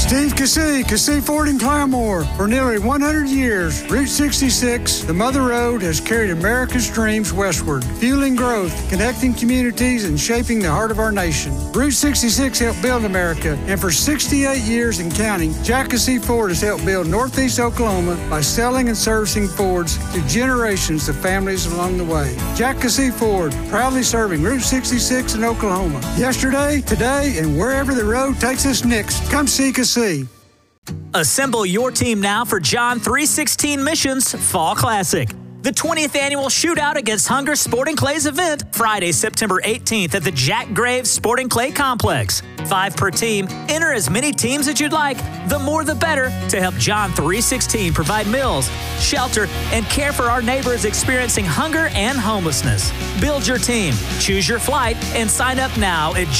Steve Cassey Ford in Claremore. For nearly 100 years, Route 66, the Mother Road, has carried America's dreams westward, fueling growth, connecting communities, and shaping the heart of our nation. Route 66 helped build America, and for 68 years and counting, Jack Cassey Ford has helped build Northeast Oklahoma by selling and servicing Fords to generations of families along the way. Jack Cassey Ford, proudly serving Route 66 in Oklahoma. Yesterday, today, and wherever the road takes us next, come see Cassey. Assemble your team now for John 3:16 Missions Fall Classic. The 20th annual Shootout Against Hunger Sporting Clays event, Friday, September 18th at the Jack Graves Sporting Clay Complex. 5 per team. Enter as many teams as you'd like. The more the better to help John 3:16 provide meals, shelter, and care for our neighbors experiencing hunger and homelessness. Build your team, choose your flight, and sign up now at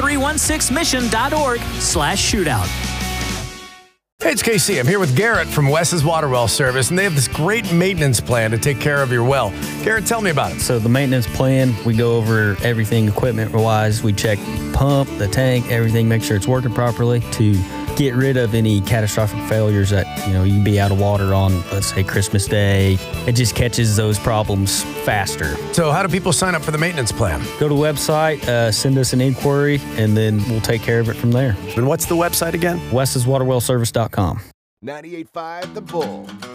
john316mission.org/shootout. Hey, it's KC. I'm here with Garrett from Wes's Water Well Service, and they have this great maintenance plan to take care of your well. Garrett, tell me about it. So the maintenance plan, we go over everything equipment-wise. We check pump, the tank, everything, make sure it's working properly to get rid of any catastrophic failures that, you can be out of water on, let's say, Christmas Day. It just catches those problems faster. So how do people sign up for the maintenance plan? Go to the website, send us an inquiry, and then we'll take care of it from there. And what's the website again? Wes'sWaterWellService.com. 98.5 The Bull.